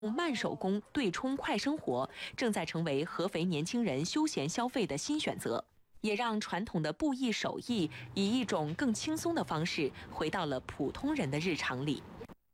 慢手工对冲快生活正在成为合肥年轻人休闲消费的新选择，也让传统的布艺手艺以一种更轻松的方式回到了普通人的日常里。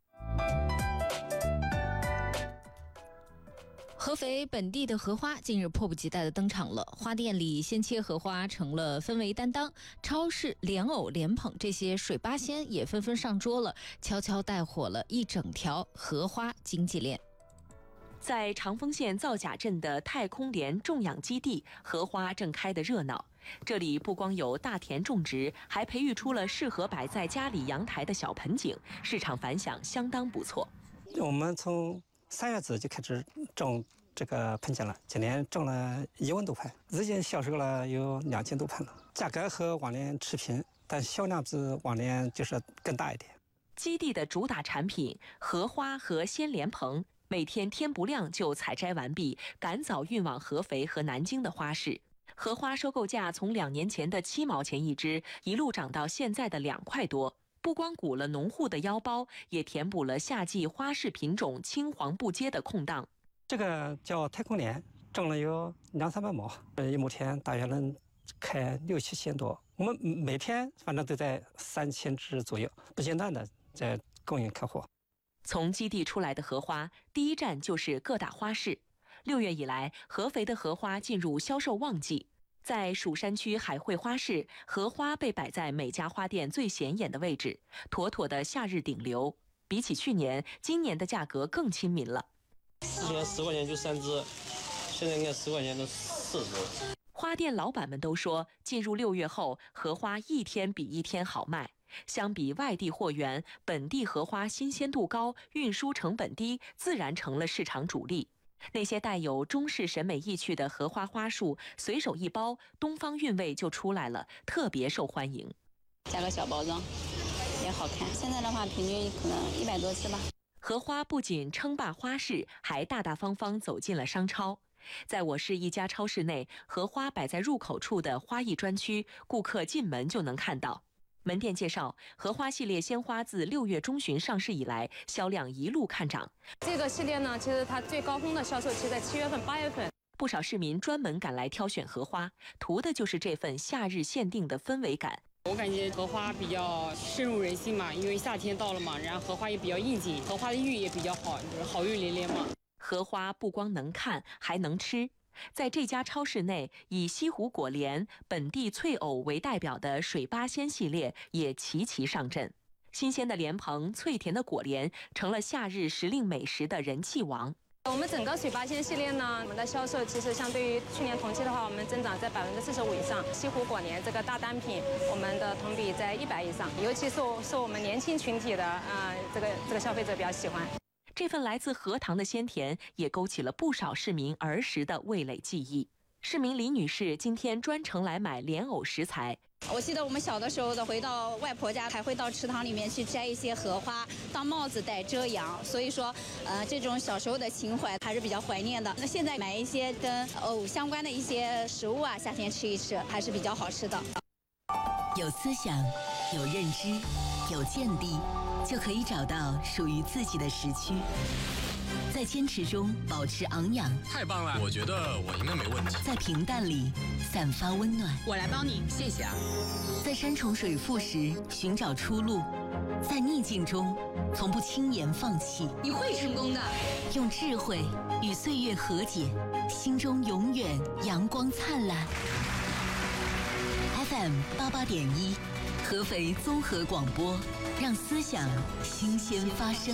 合肥本地的荷花近日迫不及待地登场了，花店里鲜切荷花成了氛围担当，超市莲藕、莲蓬这些水八仙也纷纷上桌了，悄悄带火了一整条荷花经济链。在长丰县造甲镇的太空莲种养基地，荷花正开得热闹。这里不光有大田种植，还培育出了适合摆在家里阳台的小盆景，市场反响相当不错。 我们从3月底就开始种这个盆景了，今年种了1万多盆，已经销售了有2000多盆了，价格和往年持平，但销量比往年就是更大一点。 基地的主打产品荷花和鲜莲蓬，每天天不亮就采摘完毕，赶早运往合肥和南京的花市。荷花收购价从2年前的7毛钱一支，一路涨到现在的2块多。不光鼓了农户的腰包，也填补了夏季花市品种青黄不接的空档。 这个叫太空莲，种了有200-300亩，一亩田大约能开6-7千多。我们每天反正都在3000只左右，不间断的在供应客户。 从基地出来的荷花，第一站就是各大花市。6月以来，合肥的荷花进入销售旺季。在蜀山区海汇花市，荷花被摆在每家花店最显眼的位置，妥妥的夏日顶流。比起去年，今年的价格更亲民了。 之前10块钱就3只，现在应该10块钱都4只。 花店老板们都说，进入6月后，荷花一天比一天好卖。相比外地货源，本地荷花新鲜度高，运输成本低，自然成了市场主力。那些带有中式审美意趣的荷花花束，随手一包，东方韵味就出来了，特别受欢迎。 加个小包装也好看。现在的话，平均可能100多只吧。 荷花不仅称霸花市，还大大方方走进了商超。在我市一家超市内，荷花摆在入口处的花艺专区，顾客进门就能看到。门店介绍，荷花系列鲜花自6月中旬上市以来，销量一路看涨。 这个系列呢，其实它最高峰的销售期在7月份、8月份。 不少市民专门赶来挑选荷花，图的就是这份夏日限定的氛围感。 我感觉荷花比较深入人心嘛，因为夏天到了嘛，然后荷花也比较应景，荷花的寓意也比较好，就是好运连连嘛。 荷花不光能看，还能吃。在这家超市内，以西湖果莲、本地翠藕为代表的水八仙系列也齐齐上阵。新鲜的莲蓬、脆甜的果莲成了夏日时令美食的人气王。 我们整个水八仙系列呢，我们的销售其实相对于去年同期的话，我们增长在45%以上。西湖果莲这个大单品，我们的同比在100以上，尤其是我们年轻群体的这个消费者比较喜欢。 这份来自荷塘的鲜甜，也勾起了不少市民儿时的味蕾记忆。市民李女士今天专程来买莲藕食材。 我记得我们小的时候回到外婆家，还会到池塘里面去摘一些荷花当帽子戴遮阳，所以说，这种小时候的情怀还是比较怀念的。那现在买一些跟藕相关的一些食物啊，夏天吃一吃还是比较好吃的。 有思想，有认知，有见地，就可以找到属于自己的时区。在坚持中保持昂扬， 太棒了！我觉得我应该没问题。 在平淡里散发温暖， 我来帮你，谢谢啊。 在山重水复时寻找出路，在逆境中从不轻言放弃。 你会成功的。 用智慧与岁月和解，心中永远阳光灿烂。FM 88.1，合肥综合广播，让思想新鲜发生。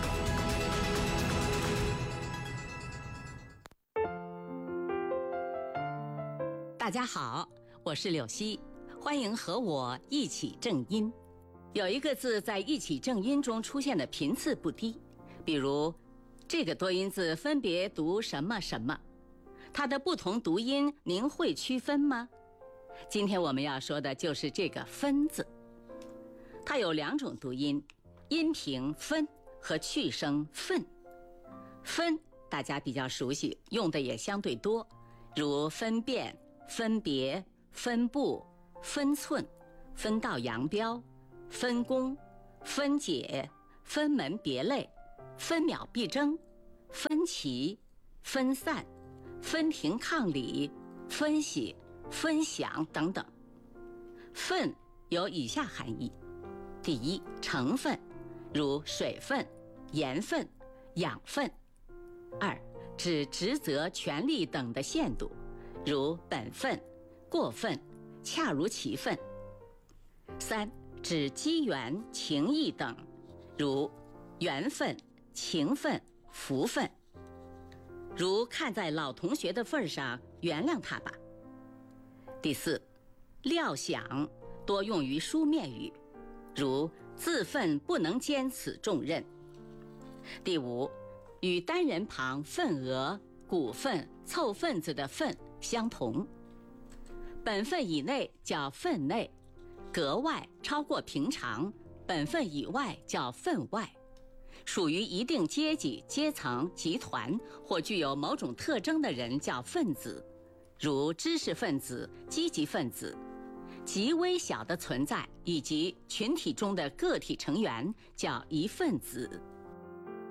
大家好，我是柳溪，欢迎和我一起正音。有一个字在一起正音中出现的频次不低，比如这个多音字分别读什么什么，它的不同读音您会区分吗？今天我们要说的就是这个分字，它有2种读音，阴平分和去声分。分大家比较熟悉，用的也相对多，如分辨、分别、分布、分寸、分道扬镳、分工、分解、分门别类、分秒必争、 分歧、分散、分庭抗礼、分析、分享等等。分有以下含义：第一，成分，如水分、盐分、养分；二，指职责、权利等的限度，如本分、过分、恰如其分；三，指机缘、情谊等，如缘分、情分、福分。如看在老同学的份上，原谅他吧。第四，料想多用于书面语，如自份不能兼此重任。第五，与单人旁份额、股份、凑份子的份相同。本分以内叫分内，格外超过平常，本分以外叫分外。属于一定阶级、阶层、集团或具有某种特征的人叫分子，如知识分子、积极分子。极微小的存在以及群体中的个体成员叫一分子。